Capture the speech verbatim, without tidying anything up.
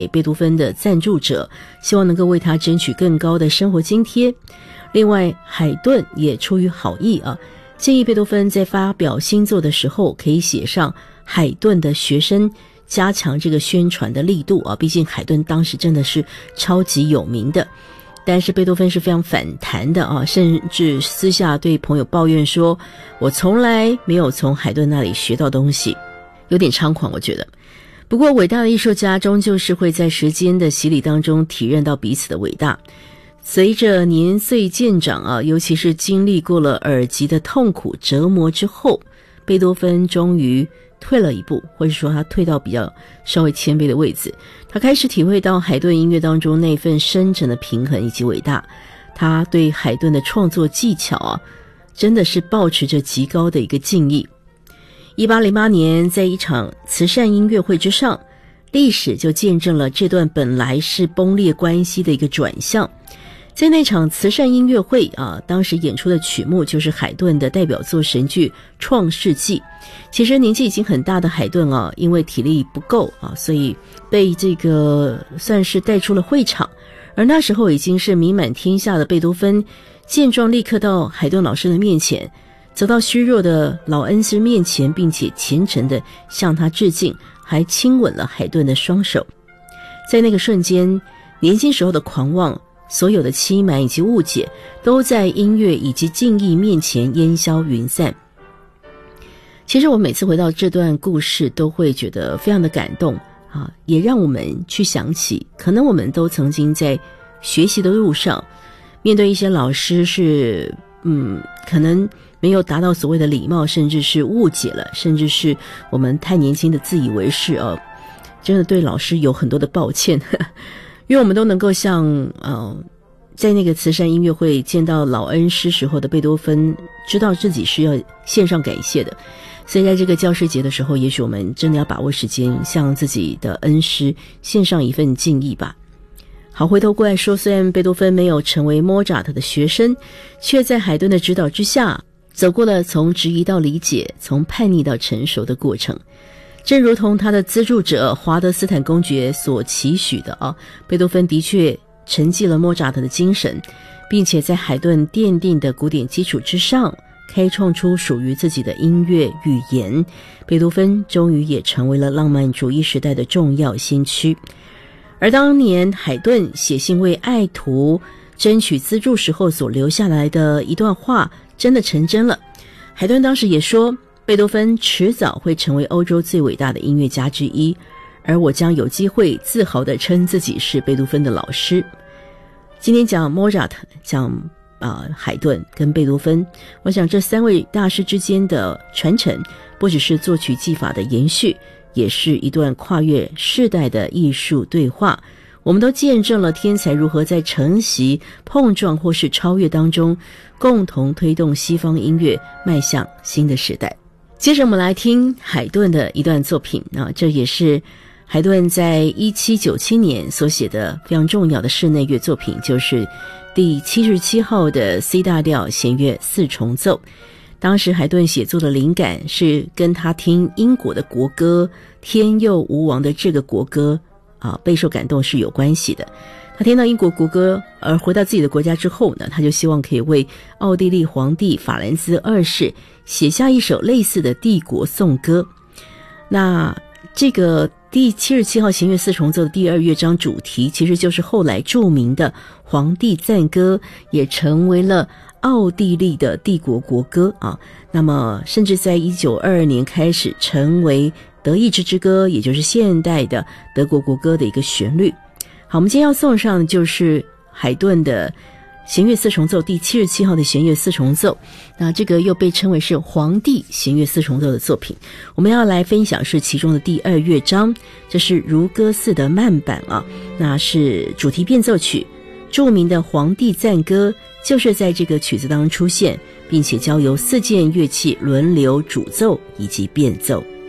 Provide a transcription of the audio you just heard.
贝多芬的赞助者，希望能够为他争取更高的生活津贴。另外，海顿也出于好意啊，建议贝多芬在发表新作的时候可以写上海顿的学生，加强这个宣传的力度啊。毕竟海顿当时真的是超级有名的。但是贝多芬是非常反弹的啊，甚至私下对朋友抱怨说，我从来没有从海顿那里学到东西，有点猖狂我觉得。不过伟大的艺术家终究是会在时间的洗礼当中体认到彼此的伟大。随着年岁渐长啊，尤其是经历过了耳疾的痛苦折磨之后，贝多芬终于退了一步，或者说他退到比较稍微谦卑的位置。他开始体会到海顿音乐当中那份深沉的平衡以及伟大。他对海顿的创作技巧啊，真的是抱持着极高的一个敬意。一八零八年，在一场慈善音乐会之上，历史就见证了这段本来是崩裂关系的一个转向。在那场慈善音乐会啊，当时演出的曲目就是海顿的代表作神剧《创世纪》。其实年纪已经很大的海顿啊，因为体力不够啊，所以被这个算是带出了会场。而那时候已经是名满天下的贝多芬，见状立刻到海顿老师的面前，走到虚弱的老恩师面前，并且虔诚地向他致敬，还亲吻了海顿的双手。在那个瞬间，年轻时候的狂妄，所有的欺瞒以及误解，都在音乐以及敬意面前烟消云散。其实我每次回到这段故事，都会觉得非常的感动啊，也让我们去想起，可能我们都曾经在学习的路上，面对一些老师是，嗯，可能没有达到所谓的礼貌，甚至是误解了，甚至是我们太年轻的自以为是啊，真的对老师有很多的抱歉。因为我们都能够像呃，在那个慈善音乐会见到老恩师时候的贝多芬，知道自己是要献上感谢的。所以在这个教师节的时候，也许我们真的要把握时间，向自己的恩师献上一份敬意吧。好，回头过来说，虽然贝多芬没有成为莫扎特的学生，却在海顿的指导之下，走过了从质疑到理解，从叛逆到成熟的过程。正如同他的资助者华德斯坦公爵所期许的啊，贝多芬的确承继了莫扎特的精神，并且在海顿奠定的古典基础之上，开创出属于自己的音乐语言。贝多芬终于也成为了浪漫主义时代的重要先驱。而当年海顿写信为爱徒争取资助时候所留下来的一段话，真的成真了。海顿当时也说，贝多芬迟早会成为欧洲最伟大的音乐家之一，而我将有机会自豪地称自己是贝多芬的老师。今天讲莫扎特，讲啊、呃、海顿跟贝多芬，我想这三位大师之间的传承，不只是作曲技法的延续，也是一段跨越世代的艺术对话。我们都见证了天才如何在承袭、碰撞或是超越当中，共同推动西方音乐迈向新的时代。接着我们来听海顿的一段作品啊，这也是海顿在一七九七年所写的非常重要的室内乐作品，就是第七十七号的 C 大调弦乐四重奏。当时海顿写作的灵感是跟他听英国的国歌天佑吾王的这个国歌啊，备受感动是有关系的。他听到英国国歌而回到自己的国家之后呢，他就希望可以为奥地利皇帝法兰兹二世写下一首类似的帝国颂歌。那这个第七十七号弦乐四重奏的第二乐章主题，其实就是后来著名的皇帝赞歌，也成为了奥地利的帝国国歌啊。那么甚至在一九二二年开始成为德意志之歌，也就是现代的德国国歌的一个旋律。好，我们今天要送上的就是海顿的弦乐四重奏第七十七号的弦乐四重奏，那这个又被称为是皇帝弦乐四重奏的作品。我们要来分享是其中的第二乐章，这是如歌似的慢板啊，那是主题变奏曲，著名的皇帝赞歌就是在这个曲子当中出现，并且交由四件乐器轮流主奏以及变奏。